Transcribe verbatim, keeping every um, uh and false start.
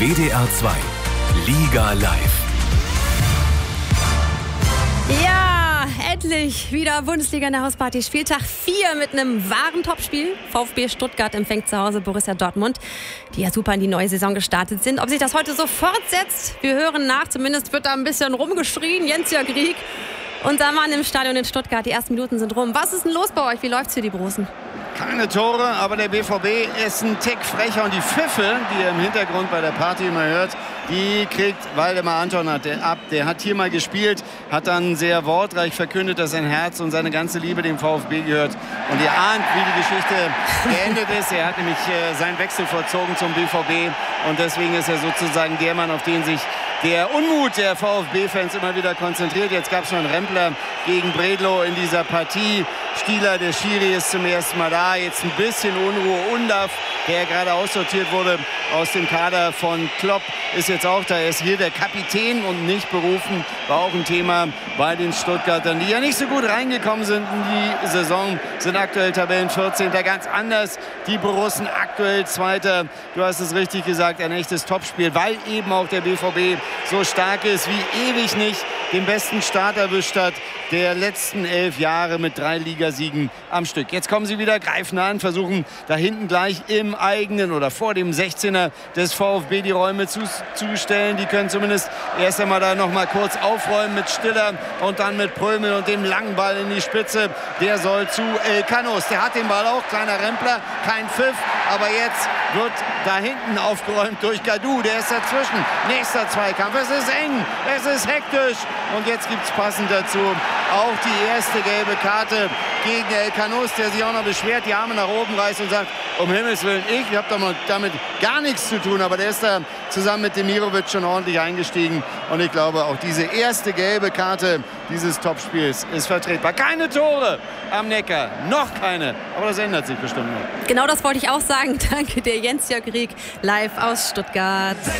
W D R zwei Liga live. Ja, endlich wieder Bundesliga in der Hausparty. Spieltag vier mit einem wahren Topspiel. VfB Stuttgart empfängt zu Hause Borussia Dortmund, die ja super in die neue Saison gestartet sind. Ob sich das heute so fortsetzt, wir hören nach. Zumindest wird da ein bisschen rumgeschrien. Jens-Jörg Rieck, unser Mann im Stadion in Stuttgart. Die ersten Minuten sind rum. Was ist denn los bei euch? Wie läuft's für die Borussen? Keine Tore, aber der B V B ist ein Tick frecher. Und die Pfiffe, die ihr im Hintergrund bei der Party immer hört, die kriegt Waldemar Anton ab. Der hat hier mal gespielt, hat dann sehr wortreich verkündet, dass sein Herz und seine ganze Liebe dem VfB gehört. Und ihr ahnt, wie die Geschichte geendet ist. Er hat nämlich äh, seinen Wechsel vollzogen zum B V B. Und deswegen ist er sozusagen der Mann, auf den sich der Unmut der VfB-Fans immer wieder konzentriert. Jetzt gab es noch einen Rempler gegen Bredlow in dieser Partie. Stieler, der Schiri, ist zum ersten Mal da. Jetzt ein bisschen Unruhe. Undav, der gerade aussortiert wurde aus dem Kader von Klopp, ist jetzt auch da. Er ist hier der Kapitän und nicht berufen. War auch ein Thema bei den Stuttgartern, die ja nicht so gut reingekommen sind in die Saison. Sind aktuell Tabellen vierzehnter Ganz anders. Die Borussen aktuell Zweiter. Du hast es richtig gesagt, ein echtes Topspiel, weil eben auch der B V B so stark ist wie ewig nicht, den besten Start erwischt hat der letzten elf Jahre mit drei Ligasiegen am Stück. Jetzt kommen sie wieder, greifen an, versuchen da hinten gleich im eigenen oder vor dem sechzehner des VfB die Räume zuzustellen. Die können zumindest erst einmal da noch mal kurz aufräumen mit Stiller und dann mit Prömel und dem langen Ball in die Spitze. Der soll zu El Canos. Der hat den Ball auch, kleiner Rempler, kein Pfiff, aber jetzt wird da hinten aufgeräumt durch Gadou. Der ist dazwischen. Nächster Zweikampf. Es ist eng, es ist hektisch und jetzt gibt es passend dazu auch die erste gelbe Karte gegen El Canos, der sich auch noch beschwert, die Arme nach oben reißt und sagt, um Himmels Willen, ich habe damit gar nichts zu tun. Aber der ist da zusammen mit Demirovic schon ordentlich eingestiegen. Und ich glaube, auch diese erste gelbe Karte dieses Topspiels ist vertretbar. Keine Tore am Neckar, noch keine. Aber das ändert sich bestimmt noch. Genau das wollte ich auch sagen. Danke dir, Jens-Jörg Rieck, live aus Stuttgart.